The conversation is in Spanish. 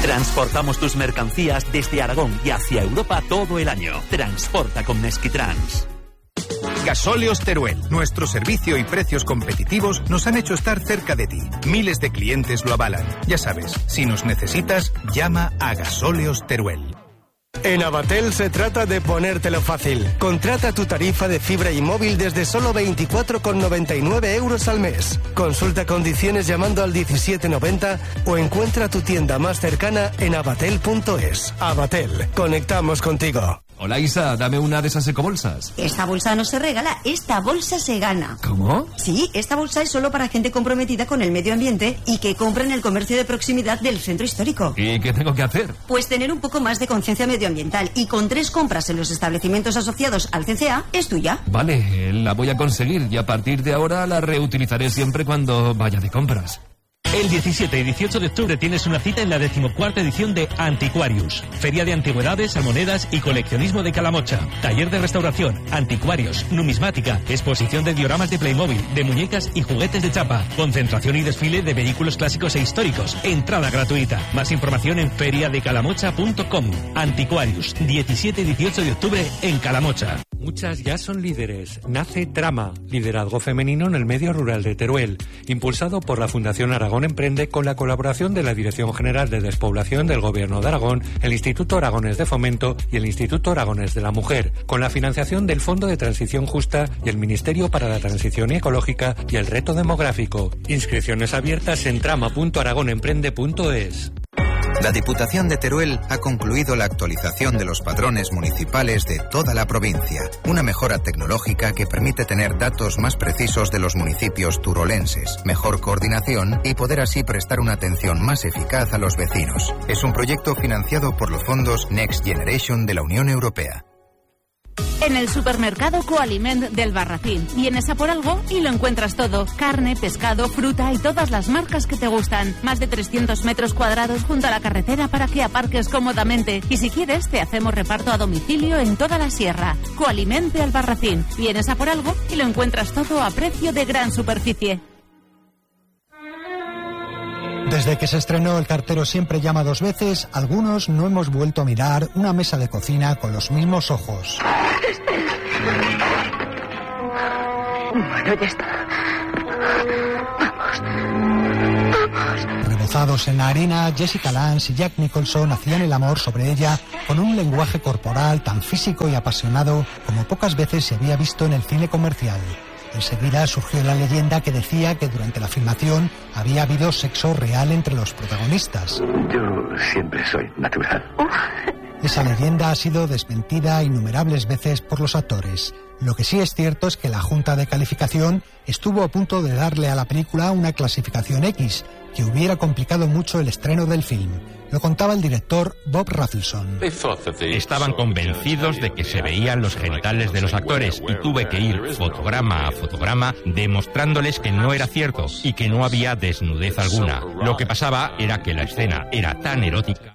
Transportamos tus mercancías desde Aragón y hacia Europa todo el año. Transporta con Meskitrans. Gasóleos Teruel. Nuestro servicio y precios competitivos nos han hecho estar cerca de ti. Miles de clientes lo avalan. Ya sabes, si nos necesitas, llama a Gasóleos Teruel. En Avatel se trata de ponértelo fácil. Contrata tu tarifa de fibra y móvil desde solo 24,99 € al mes. Consulta condiciones llamando al 1790 o encuentra tu tienda más cercana en avatel.es. Avatel, conectamos contigo. Hola Isa, dame una de esas ecobolsas. Esta bolsa no se regala, esta bolsa se gana. ¿Cómo? Sí, esta bolsa es solo para gente comprometida con el medio ambiente y que compra en el comercio de proximidad del centro histórico. ¿Y qué tengo que hacer? Pues tener un poco más de conciencia medioambiental y con 3 compras en los establecimientos asociados al CCA es tuya. Vale, la voy a conseguir y a partir de ahora la reutilizaré siempre cuando vaya de compras. El 17 y 18 de octubre tienes una cita en la 14ª edición de Antiquarius, Feria de Antigüedades, Almonedas y Coleccionismo de Calamocha. Taller de restauración, anticuarios, numismática, exposición de dioramas de Playmobil, de muñecas y juguetes de chapa, concentración y desfile de vehículos clásicos e históricos. Entrada gratuita. Más información en feriadecalamocha.com. Antiquarius, 17 y 18 de octubre en Calamocha. Muchas ya son líderes. Nace Trama, liderazgo femenino en el medio rural de Teruel, impulsado por la Fundación Aragón Emprende con la colaboración de la Dirección General de Despoblación del Gobierno de Aragón, el Instituto Aragonés de Fomento y el Instituto Aragonés de la Mujer, con la financiación del Fondo de Transición Justa y el Ministerio para la Transición Ecológica y el Reto Demográfico. Inscripciones abiertas en trama.aragonemprende.es. La Diputación de Teruel ha concluido la actualización de los padrones municipales de toda la provincia, una mejora tecnológica que permite tener datos más precisos de los municipios turolenses, mejor coordinación y poder así prestar una atención más eficaz a los vecinos. Es un proyecto financiado por los fondos Next Generation de la Unión Europea. En el supermercado Coaliment del Barracín. Vienes a por algo y lo encuentras todo. Carne, pescado, fruta y todas las marcas que te gustan. Más de 300 metros cuadrados junto a la carretera para que aparques cómodamente. Y si quieres, te hacemos reparto a domicilio en toda la sierra. Coaliment del Barracín. Vienes a por algo y lo encuentras todo a precio de gran superficie. Desde que se estrenó El cartero siempre llama 2 veces, algunos no hemos vuelto a mirar una mesa de cocina con los mismos ojos. Bueno, ya está. Vamos. Rebozados en la arena, Jessica Lange y Jack Nicholson hacían el amor sobre ella con un lenguaje corporal tan físico y apasionado como pocas veces se había visto en el cine comercial. Enseguida surgió la leyenda que decía que durante la filmación había habido sexo real entre los protagonistas. Yo siempre soy natural. Esa leyenda ha sido desmentida innumerables veces por los actores. Lo que sí es cierto es que la Junta de Calificación estuvo a punto de darle a la película una clasificación X, que hubiera complicado mucho el estreno del film. Lo contaba el director Bob Rafelson. Estaban convencidos de que se veían los genitales de los actores y tuve que ir fotograma a fotograma demostrándoles que no era cierto y que no había desnudez alguna. Lo que pasaba era que la escena era tan erótica